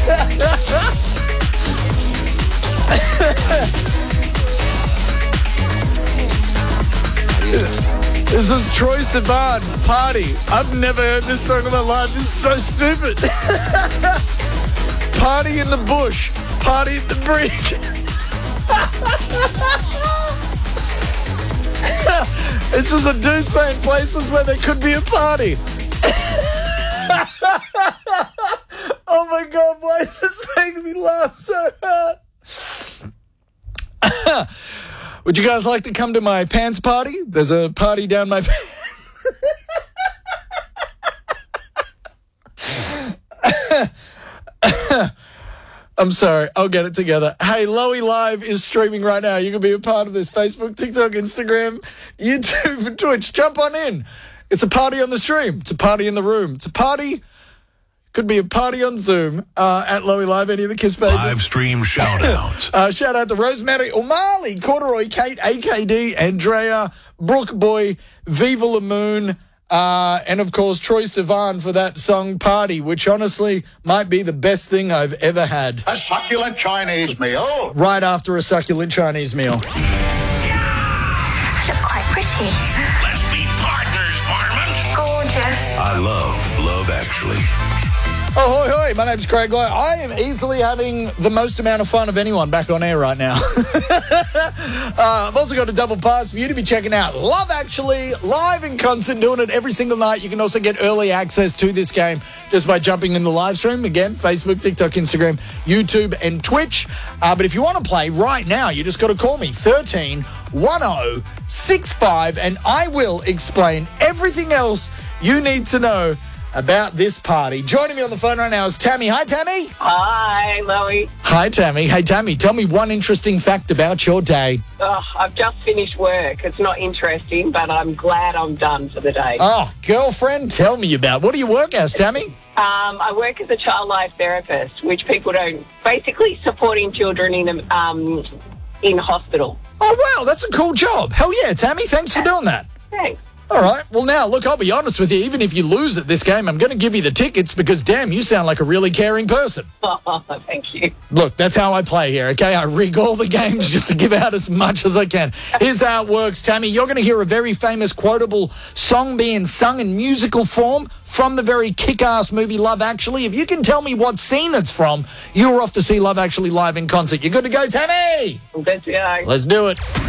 This is Troye Sivan, Party. I've never heard this song in my life. This is so stupid. Party in the bush. Party at the bridge. It's just a dude saying places where there could be a party. Oh my God, why is this making me laugh so hard? Would you guys like to come to my pants party? There's a party down my pants. I'm sorry. I'll get it together. Hey, Lowy Live is streaming right now. You can be a part of this. Facebook, TikTok, Instagram, YouTube, and Twitch. Jump on in. It's a party on the stream. It's a party in the room. It's a party. Could be a party on Zoom at Lowy Live. Any of the Kiss Babies. Live stream shout-outs. Shout out to Rosemary, O'Malley, Corduroy, Kate, AKD, Andrea, Brooke Boy, Viva La Moon, and, of course, Troye Sivan for that song Party, which honestly might be the best thing I've ever had. A succulent Chinese meal. Right after a succulent Chinese meal. Look quite pretty. Let's be partners, Varmint. Gorgeous. I love Actually. Oh, hoi, hoi. My name's Craig Lowe. I am easily having the most amount of fun of anyone back on air right now. I've also got a double pass for you to be checking out Love Actually, live in concert, doing it every single night. You can also get early access to this game just by jumping in the live stream. Again, Facebook, TikTok, Instagram, YouTube, and Twitch. But if you want to play right now, you just got to call me, 131065, and I will explain everything else you need to know about this party. Joining me on the phone right now is Tammy. Hi, Tammy. Hi, Loey. Hi, Tammy. Hey, Tammy, tell me one interesting fact about your day. Oh, I've just finished work. It's not interesting, but I'm glad I'm done for the day. Oh, girlfriend, tell me about. What do you work as, Tammy? I work as a child life therapist, which people don't... Basically supporting children in hospital. Oh, wow, that's a cool job. Hell yeah, Tammy, thanks for doing that. Thanks. All right. Well, now, look, I'll be honest with you. Even if you lose at this game, I'm going to give you the tickets because, damn, you sound like a really caring person. Oh, thank you. Look, that's how I play here, okay? I rig all the games just to give out as much as I can. Here's how it works, Tammy. You're going to hear a very famous quotable song being sung in musical form from the very kick-ass movie Love Actually. If you can tell me what scene it's from, you're off to see Love Actually live in concert. You good to go, Tammy? I'm good to go. Let's do it.